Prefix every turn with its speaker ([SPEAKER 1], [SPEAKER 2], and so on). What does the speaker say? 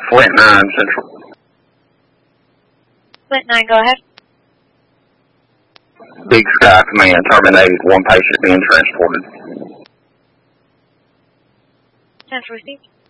[SPEAKER 1] Flint 9 Central.
[SPEAKER 2] Flint 9, go ahead.
[SPEAKER 1] Big Sky Command terminated. One patient being transported.
[SPEAKER 2] Central received.